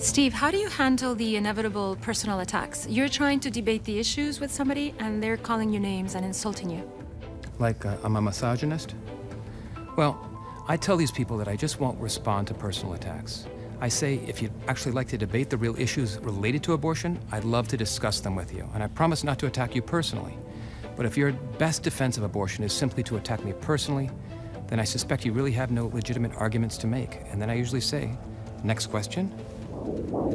Steve, how do you handle the inevitable personal attacks? You're trying to debate the issues with somebody, and they're calling you names and insulting you. Like I'm a misogynist? Well, I tell these people that I just won't respond to personal attacks. I say, if you'd actually like to debate the real issues related to abortion, I'd love to discuss them with you, and I promise not to attack you personally. But if your best defense of abortion is simply to attack me personally, then I suspect you really have no legitimate arguments to make. And then I usually say, next question.